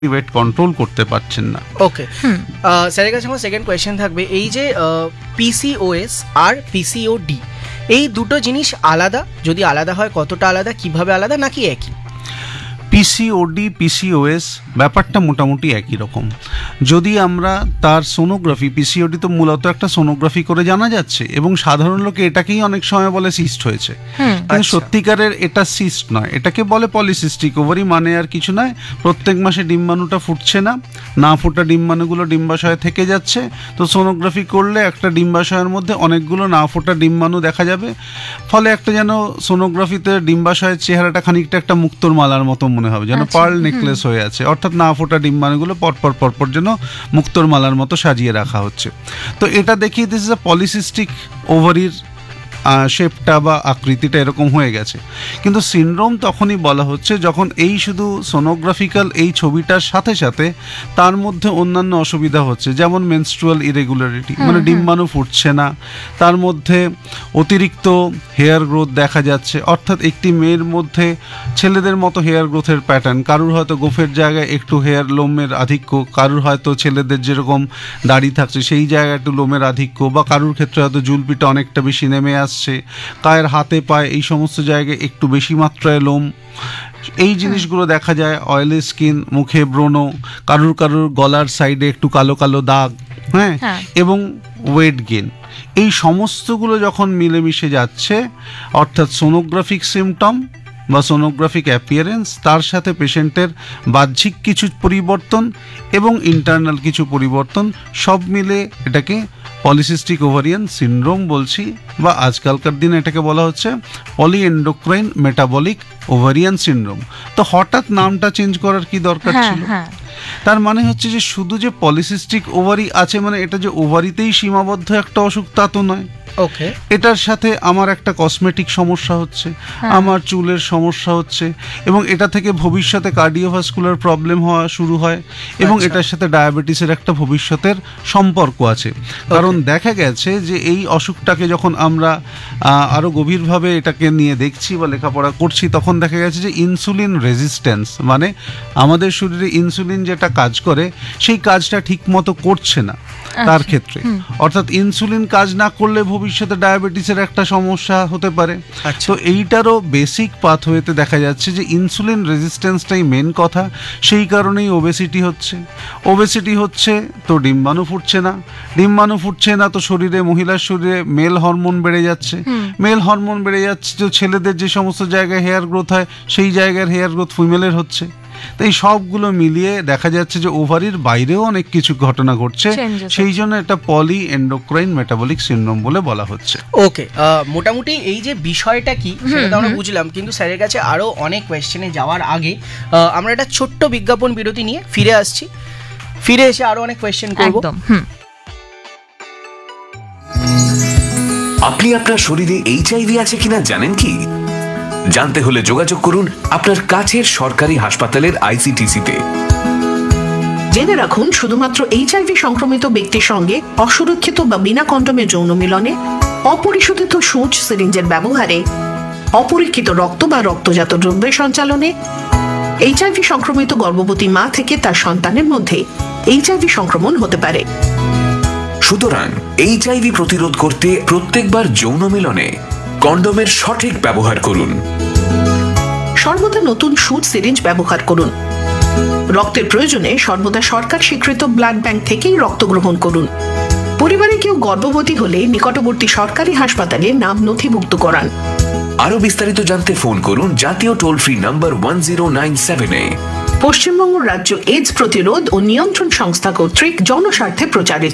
Wait control করতে পারছেন না। ওকে, স্যারের কাছে আমার সেকেন্ড কোয়েশ্চেন থাকবে, এই যে পিসিওএস আর পিসিওডি এই দুটো জিনিস আলাদা? যদি আলাদা হয় কতটা আলাদা, কিভাবে আলাদা, নাকি একই? পিসিওডি পিসিওএস ব্যাপারটা মোটামুটি একই রকম। যদি আমরা তার সোনোগ্রাফি, পিসিওডি তো মূলত একটা সোনোগ্রাফি করে জানা যাচ্ছে, এবং সাধারণ লোকে এটাকেই অনেক সময় বলে সিস্ট হয়েছে, কিন্তু সত্যিকারের এটা সিস্ট নয়, এটাকে বলে পলিসিস্টিক ওভারি। মানে আর কিছু নয়, প্রত্যেক মাসে ডিম্বাণুটা ফুটছে না, না ফোটা ডিম্বাণুগুলো ডিম্বাশয়ে থেকে যাচ্ছে। তো সোনোগ্রাফি করলে একটা ডিম্বাশয়ের মধ্যে অনেকগুলো না ফোটা ডিম্বাণু দেখা যাবে, ফলে একটা যেন সোনোগ্রাফিতে ডিম্বাশয়ের চেহারাটা খানিকটা একটা মুক্তোর মালার মতো মনে হবে, যেন পার্ল নেকলেস হয়ে আছে, অর্থাৎ না ফোটা ডিম্বাণুগুলো পরপর পরপর যেন মুক্তোর মালার মতো সাজিয়ে রাখা হচ্ছে। তো এটা দেখিয়ে দিস যে পলিসিস্টিক ওভারির শেপটা বা আকৃতিটা এরকম হয়ে গেছে। কিন্তু সিনড্রোম তখনই বলা হচ্ছে যখন এই শুধু সোনোগ্রাফিক্যাল এই ছবিটার সাথে সাথে তার মধ্যে অন্যান্য অসুবিধা হচ্ছে, যেমন মেনস্ট্রুয়াল ইরেগুলারিটি, মানে ডিম্বাণু ফুটছে না, তার মধ্যে অতিরিক্ত হেয়ার গ্রোথ দেখা যাচ্ছে, অর্থাৎ একটি মেয়ের মধ্যে ছেলেদের মতো হেয়ার গ্রোথের প্যাটার্ন, কারুর হয়তো গোফের জায়গায় একটু হেয়ার লোমের আধিক্য, কারুর হয়তো ছেলেদের যেরকম দাড়ি থাকছে সেই জায়গায় একটু লোমের আধিক্য, বা কারুর ক্ষেত্রে হয়তো জুলপিটা অনেকটা বেশি নেমে আসছে, কায়ের হাতে পায়ে এই সমস্ত জায়গায় একটু বেশি মাত্রায় লোম, এই জিনিসগুলো দেখা যায়। অয়েলি স্কিন, মুখে ব্রণ, কারুর গলার সাইডে একটু কালো কালো দাগ, হ্যাঁ, এবং ওয়েট গেইন, এই সমস্তগুলো যখন মিলেমিশে যাচ্ছে, অর্থাৎ সোনোগ্রাফিক সিমটম বা সোনোগ্রাফিক অ্যাপিয়ারেন্স, তার সাথে পেশেন্টের বাহ্যিক কিছু পরিবর্তন এবং ইন্টারনাল কিছু পরিবর্তন, সব মিলে এটাকে পলিসিস্টিক ওভারিয়ান সিনড্রোম বলছি, বা আজকালকার দিনে এটাকে বলা হচ্ছে পলিএন্ডোক্রাইন মেটাবলিক ওভারিয়ান সিনড্রোম। তো হঠাৎ নামটা চেঞ্জ করার কি দরকার ছিল? তার মানে হচ্ছে যে শুধু যে পলিসিস্টিক ওভারি আছে মানে এটা যে ওভারিতেই সীমাবদ্ধ একটা অসুখ তা তো নয়। ওকে, এটার সাথে আমার একটা কসমেটিক সমস্যা হচ্ছে, আমার চুলের সমস্যা হচ্ছে, এবং এটা থেকে ভবিষ্যতে কার্ডিওভাস্কুলার প্রবলেম হওয়া শুরু হয়, এবং এটার সাথে ডায়াবেটিসের একটা ভবিষ্যতের সম্পর্ক আছে। কারণ দেখা গেছে যে এই অসুখটাকে যখন আমরা আরও গভীরভাবে এটাকে নিয়ে দেখছি বা লেখাপড়া করছি, তখন দেখা গেছে যে ইনসুলিন রেজিস্ট্যান্স, মানে আমাদের শরীরে ইনসুলিন যেটা কাজ করে সেই কাজটা ঠিক মতো করছে না তার ক্ষেত্রে, অর্থাৎ ইনসুলিন কাজ না করলে ভবিষ্যতে ডায়াবেটিসের একটা সমস্যা হতে পারে। তো এইটারও বেসিক পাথওয়েতে দেখা যাচ্ছে যে ইনসুলিন রেজিস্ট্যান্সটাই মেন কথা, সেই কারণেই ওবেসিটি হচ্ছে। তো ডিম্বাণু ফুটছে না, তো মহিলার শরীরে মেল হরমোন বেড়ে যাচ্ছে, তো ছেলেদের যে সমস্ত জায়গায় হেয়ার গ্রোথ হয় সেই জায়গার হেয়ার গ্রোথ ফিমেলের হচ্ছে। তো এই সবগুলো মিলিয়ে দেখা যাচ্ছে যে ওভারির বাইরেও অনেক কিছু ঘটনা ঘটছে, সেই জন্য এটা পলি এন্ডোক্রাইন মেটাবলিক সিনড্রোম বলে বলা হচ্ছে। ওকে, মোটামুটি এই যে বিষয়টা কি সেটা আমরা বুঝলাম, কিন্তু স্যারের কাছে আরো অনেক কোয়েশ্চেনে যাওয়ার আগে আমরা একটা ছোট্ট বিজ্ঞাপন বিরতি নিয়ে ফিরে আসছি, ফিরে এসে আরো অনেক কোয়েশ্চেন করব। আপনি আপনার শরীরে HIV আছে কিনা জানেন কি? জানতে হলে যোগাযোগ করুন আপনার কাছের সরকারি হাসপাতালের ICTC-তে। জেনে রাখুন, শুধুমাত্র HIV সংক্রমিত ব্যক্তির সঙ্গে অসুরক্ষিত বা বিনা কন্ডোমে যৌন মিলনে, অপরিশোধিত সূচ সিরিঞ্জের ব্যবহারে, অপরীক্ষিত রক্ত বা রক্তজাত দ্রব্যের সঞ্চালনে, HIV সংক্রমিত গর্ভবতী মা থেকে তার সন্তানের মধ্যে HIV সংক্রমণ হতে পারে। সুতরাং HIV প্রতিরোধ করতে প্রত্যেকবার যৌন মিলনে কন্ডোমের সঠিক ব্যবহার করুন। সর্বদা নতুন সূচ সিরিঞ্জ ব্যবহার করুন। রক্তের প্রয়োজনে সর্বদা সরকার স্বীকৃত ব্লাড ব্যাংক থেকেই রক্ত গ্রহণ করুন। পরিবারে কেউ গর্ভবতী হলে নিকটবর্তী সরকারি হাসপাতালে নাম নথিভুক্ত করান। আরো বিস্তারিত জানতে ফোন করুন জাতীয় টোল ফ্রি নম্বর 1097-এ। পশ্চিমবঙ্গ রাজ্য এইডস প্রতিরোধ ও নিয়ন্ত্রণ সংস্থা কর্তৃক জনস্বার্থে প্রচারিত।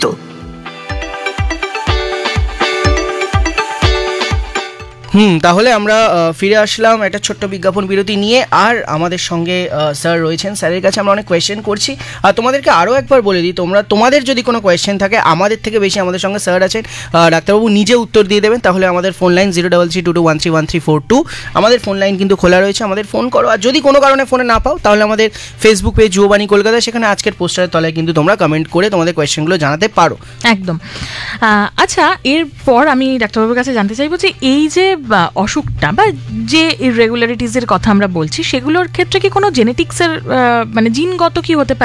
তাহলে আমরা ফিরে আসলাম একটা ছোট্ট বিজ্ঞাপন বিরতি নিয়ে, আর আমাদের সঙ্গে স্যার রয়েছেন। স্যারের কাছে আমরা অনেক কোয়েশ্চেন করছি, আর তোমাদেরকে আরও একবার বলে দিই, তোমাদের যদি কোনো কোয়েশ্চেন থাকে, আমাদের থেকে বেশি আমাদের সঙ্গে স্যার আছেন, ডাক্তারবাবু নিজে উত্তর দিয়ে দেবেন। তাহলে আমাদের ফোন লাইন 03322131342, আমাদের ফোন লাইন কিন্তু খোলা রয়েছে, আমাদের ফোন করো। আর যদি কোনো কারণে ফোনে না পাও, তাহলে আমাদের ফেসবুক পেজ যুববাণী কলকাতা, সেখানে আজকের পোস্টারের তলায় কিন্তু তোমরা কমেন্ট করে তোমাদের কোয়েশ্চেনগুলো জানাতে পারো। একদম। আচ্ছা, এরপর আমি ডাক্তারবাবুর কাছে জানতে চাইবো যে এই যে অসুখটা বা যে ইররেগুলারিটিজের কথা আমরা বলছি সেগুলোর ক্ষেত্রে কি কোনো জেনেটিক্সের মানে জিনগত কি হতে পারে?